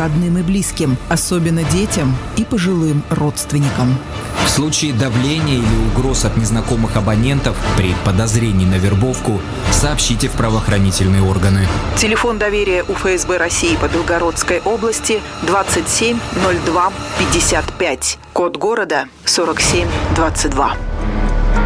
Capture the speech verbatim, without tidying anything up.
родным и близким, особенно детям и пожилым родственникам. В случае давления или угроз от незнакомых абонентов при подозрении на вербовку сообщите в правоохранительные органы. Телефон доверия у ФСБ России по Белгородской области двадцать семь ноль два пятьдесят пять. Код города сорок семь двадцать два.